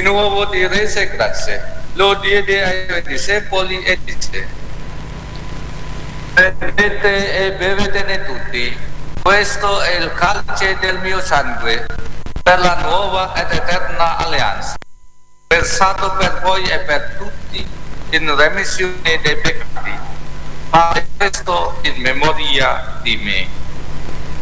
nuovo ti rese grazie, lo diede ai suoi discepoli e disse: prendete e bevetene tutti, questo è il calce del mio sangue, per la nuova ed eterna alleanza, versato per voi e per tutti in remissione dei peccati. Fate questo in memoria di me.